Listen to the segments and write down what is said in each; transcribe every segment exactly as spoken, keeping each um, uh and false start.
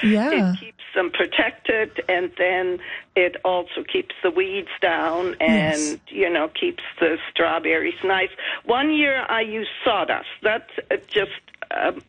Yeah. It keeps them protected, and then it also keeps the weeds down and, Yes. you know, keeps the strawberries nice. One year I used sawdust. That uh, just... Um,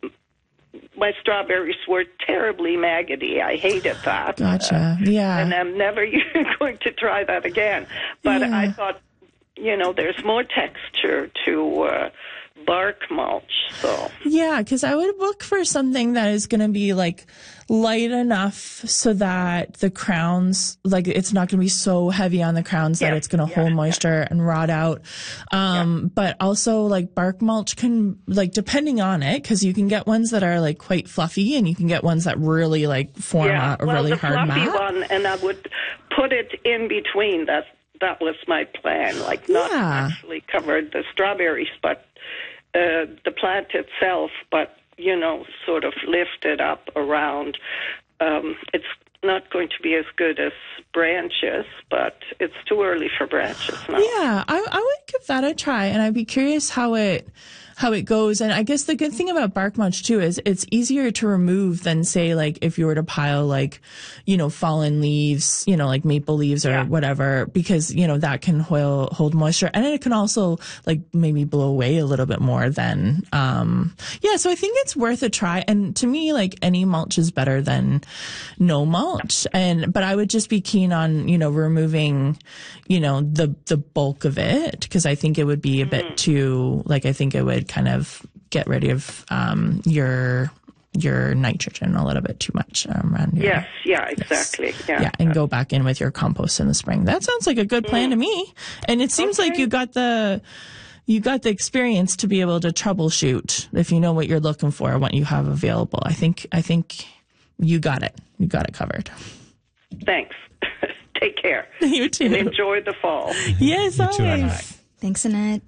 my strawberries were terribly maggoty. I hated that. Gotcha. Yeah. Uh, and I'm never going to try that again. But Yeah. I thought, you know, there's more texture to uh, bark mulch. So Yeah, because I would look for something that is going to be like light enough so that the crowns, like it's not going to be so heavy on the crowns that Yeah, it's going to yeah, hold yeah. moisture and rot out. Um, But also like bark mulch can, like depending on it, because you can get ones that are like quite fluffy and you can get ones that really like form yeah, a, a well, really the hard fluffy mat. one, and I would put it in between. That that was my plan. Like not Yeah. actually cover the strawberries, but uh, the plant itself. But you know, sort of lift it up around. Um, it's not going to be as good as branches, but it's too early for branches now. Yeah, I, I would give that a try, and I'd be curious how it how it goes. And I guess the good thing about bark mulch too is it's easier to remove than say like if you were to pile like, you know, fallen leaves, you know, like maple leaves or Yeah. whatever, because you know that can hold hold moisture, and it can also like maybe blow away a little bit more than um yeah. So I think it's worth a try, and to me like any mulch is better than no mulch. And but I would just be keen on you know removing you know the the bulk of it, because I think it would be a bit too like I think it would kind of get rid of um your your nitrogen a little bit too much um, around your, Yes, yeah, exactly. Yeah. yeah, and go back in with your compost in the spring. That sounds like a good plan to me. And it seems like Okay. you got the you got the experience to be able to troubleshoot if you know what you're looking for, what you have available. I think I think you got it. You got it covered. Thanks. Take care. You too. And enjoy the fall. Yes, You too, Annette. always. Thanks, Annette.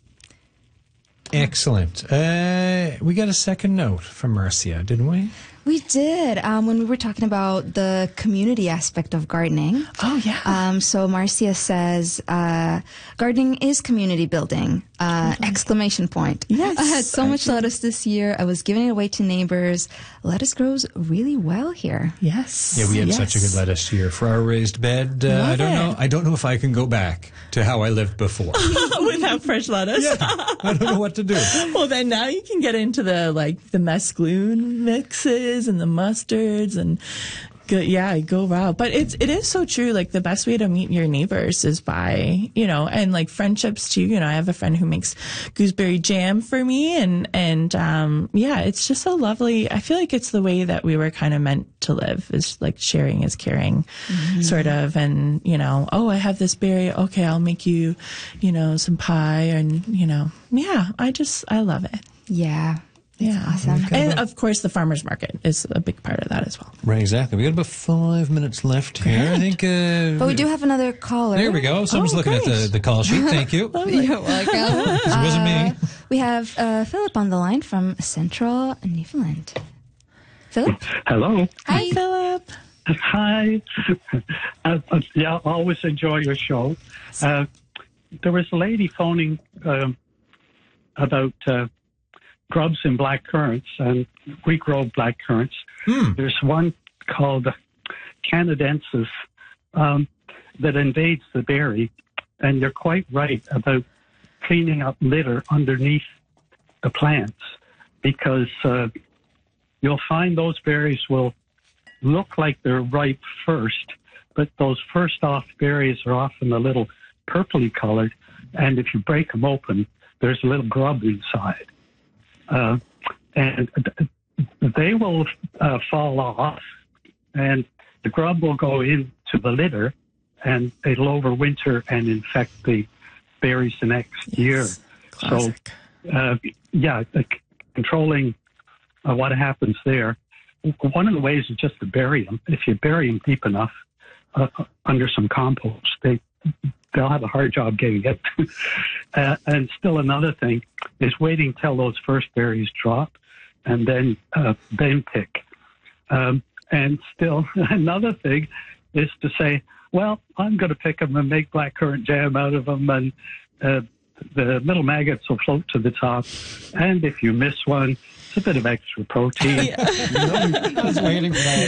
Excellent. Uh, we got a second note from Marcia, didn't we? We did um, when we were talking about the community aspect of gardening. Oh yeah. Um, so Marcia says, uh, gardening is community building, uh, exclamation point. Yes. I had so much lettuce this year. I was giving it away to neighbors. Lettuce grows really well here. Yes. Yeah, we had yes. such a good lettuce year for our raised bed. Uh, I Love don't it. know. I don't know if I can go back to how I lived before. Without fresh lettuce. Yeah, I don't know what to do. Well, then now you can get into the like the mesclun mixes and the mustards and go, yeah, go wow. But it's it is so true. Like the best way to meet your neighbors is by you know and like friendships too. You know, I have a friend who makes gooseberry jam for me, and and um yeah, it's just a lovely. I feel like it's the way that we were kind of meant to live, is like sharing is caring, sort of. And you know, oh, I have this berry. Okay, I'll make you, you know, some pie, and you know, yeah, I just I love it. Yeah. Yeah, awesome. And of course, the farmers market is a big part of that as well. Right, exactly. We got about five minutes left here. I think. Uh, But we do have another caller. There we go. Someone's Oh, looking at the, great. the call sheet. Thank you. You're welcome. It wasn't me. We have uh, Philip on the line from Central Newfoundland. Philip? Hello. Hi, Philip. Hi. uh, uh, yeah, I always enjoy your show. Uh, there was a lady phoning um, about uh, grubs in black currants, and we grow black currants. Hmm. There's one called Canadensis um, that invades the berry, and you're quite right about cleaning up litter underneath the plants, because uh, you'll find those berries will look like they're ripe first, but those first off berries are often a little purpley colored, and if you break them open, there's a little grub inside. Uh, and they will uh, fall off, and the grub will go into the litter, and it'll overwinter and infect the berries the next year. Classic. So, uh, yeah, uh, c- controlling uh, what happens there. One of the ways is just to bury them. If you bury them deep enough uh, under some compost, they they'll have a hard job getting it. uh, and still another thing is waiting till those first berries drop, and then uh, then pick. Um, and still another thing is to say, well, I'm going to pick them and make blackcurrant jam out of them, and uh, the little maggots will float to the top. And if you miss one, it's a bit of extra protein. I was waiting for that.